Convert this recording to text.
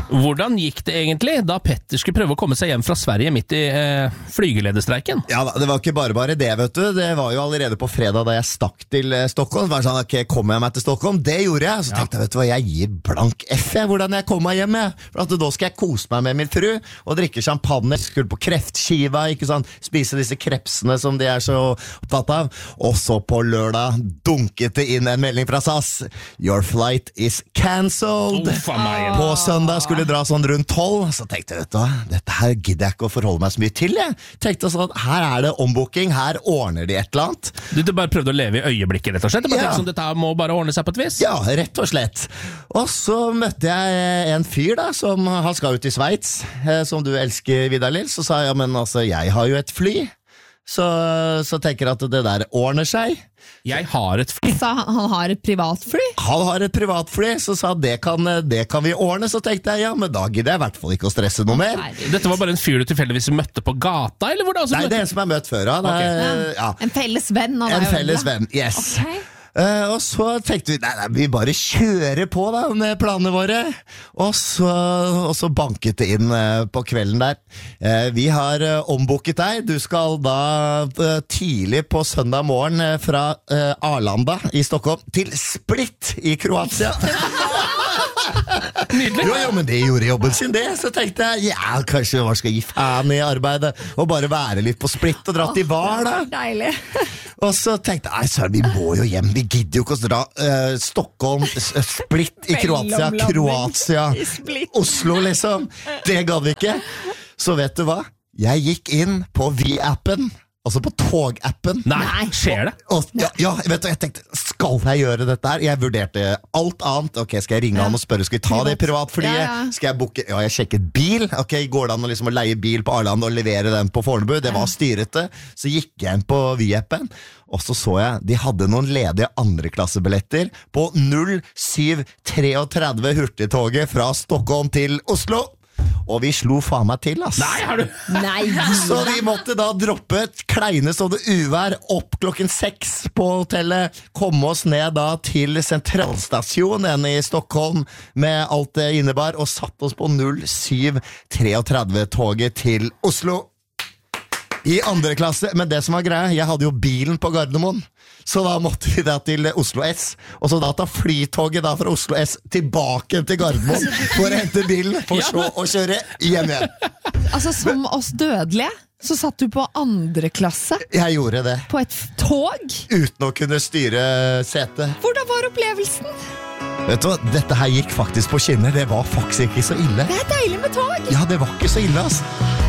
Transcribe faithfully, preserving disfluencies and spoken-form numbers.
Hvordan gikk det egentlig da Petter skulle prøve å komme seg hjem fra Sverige midt i eh, flygelederstreiken? Ja, det var ikke bare bare det, vet du. Det var jo allerede på fredag da jeg stakk til Stockholm. Det var sånn, ok, kommer jeg meg til Stockholm? Det gjorde jeg. Så tenkte jeg, vet du hva, jeg gir blank F, jeg, hvordan jeg kommer meg hjem, jeg. For at da skal jeg kose meg med min fru, og drikke champagne, skulle på kreftskiva, ikke sant, spise disse krepsene som de er så opptatt av. Og så på lørdag dunket det inn en melding fra S A S. Your flight is cancelled. Oh, på søndag skulle jeg dra sånn rundt tolv, så tenkte jeg, vet du hva, dette her gidder jeg ikke å forholde meg så mye til, jeg. Tenkte sånn, her er det ombooking, her ordner de et eller annet. Du, du bare prøvde å leve i øyeblikket, rett og slett? Du bare Ja. tenkte sånn, dette her må bare ordne seg på et vis? Ja, rett og slett. Og så møtte jeg en fyr da, som han skal ut i Sveits, eh, som du elsker, Vidar Lill. Så sa jeg, ja, men altså, jeg har jo et fly, så, så tenker jeg at det der ordner seg. Jeg har et fly. Så han han har et privatfly? Han har et privatfly, så sa det kan, det kan vi ordne. Så tenkte jeg, ja, men da gidder jeg i hvert fall ikke å stresse noe mer. Dette var bare en fyr du tilfeldigvis møtte på gata, eller hvor da? Nei, det er en som jeg har møtt før. Ja. Det er, ja. En felles venn? av En deg, felles eller? venn, yes. Ok. Uh, og så tenkte vi, nei, nei, vi bare kjører på da med planene våre. Og så, og så banket det inn uh, på kvelden der. Uh, vi har uh, ombooket deg. Du skal da uh, tidlig på søndag morgen uh, fra uh, Arlanda i Stockholm til Split i Kroatia. Nydelig. Jo, jo, men det gjorde jobben sin det. Så tenkte jeg, ja, kanskje man skal gi fan i arbeidet og bare være litt på Split og dra til Var da. Deilig. Og så tenkte jeg, nei, så vi må jo hjem. Vi gidder jo ikke å dra uh, Stockholm, S- Split i Kroatia, Kroatia, I Split. Oslo liksom. Det gadd vi ikke. Så vet du hva? Jeg gikk inn på V-appen, altså på togappen. Nei, Nei. skjer det? Og, ja, ja, vet du, jeg tenkte, skal jeg gjøre dette her? Jeg vurderte alt annet. Ok, skal jeg ringe han og spørre, skal vi ta det privatflyet? Ja, ja. Skal jeg booke? Ja, jeg sjekket bil. Ok, går det an å, liksom, å leie bil på Arlanda og levere den på Fornebu? Det var styrete. Så gikk jeg inn på V-appen, og så så jeg, de hadde noen ledige andreklassebilletter på null syv treogtredve hurtigtoget fra Stockholm til Oslo. Og vi slo faen meg til, ass. Nei, har du? Nei. Så de måtte da droppe et kleine sånne uvær opp klokken seks på hotellet, komme oss ned da til sentralstasjonen i Stockholm med alt det innebar, og satt oss på null syv treogtredve toget til Oslo i andre klasse. Men det som var greia, jeg hadde jo bilen på Gardermoen, så da måtte vi da til Oslo S, og så da ta flytoget da fra Oslo S tilbake til Gardermoen for å hente bilen, for så å kjøre hjem igjen. Altså, som oss dødelige, så satt du på andre klasse Jeg gjorde det, på et f- tog. uten å kunne styre setet. Hvordan var opplevelsen? Vet du hva, dette her gikk faktisk på skinner. Det var faktisk ikke så ille. Det er deilig med tog. Ja, det var ikke så ille, ass.